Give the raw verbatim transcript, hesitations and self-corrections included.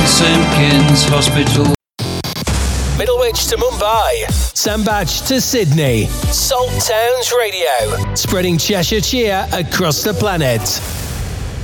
Simpkins Hospital. Middlewich to Mumbai. Sambach to Sydney. Salt Towns Radio. Spreading Cheshire cheer across the planet.